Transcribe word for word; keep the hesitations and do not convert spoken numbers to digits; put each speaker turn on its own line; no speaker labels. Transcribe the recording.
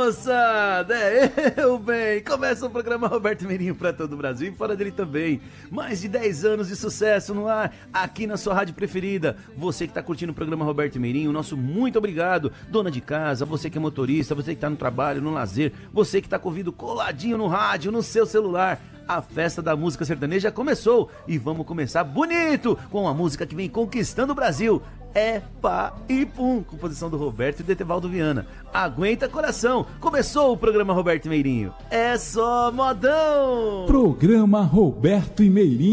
moçada! É eu, bem! Começa o programa Roberto Meirinho para todo o Brasil e fora dele também. Mais de dez anos de sucesso no ar, aqui na sua rádio preferida. Você que está curtindo o programa Roberto Meirinho, nosso muito obrigado. Dona de casa, você que é motorista, você que está no trabalho, no lazer, você que está com o ouvido coladinho no rádio, no seu celular. A festa da música sertaneja começou e vamos começar bonito com a música que vem conquistando o Brasil. É pá e pum, composição do Roberto e do Etevaldo Viana. Aguenta coração, começou o programa Roberto Meirinho. É só modão!
Programa Roberto e Meirinho.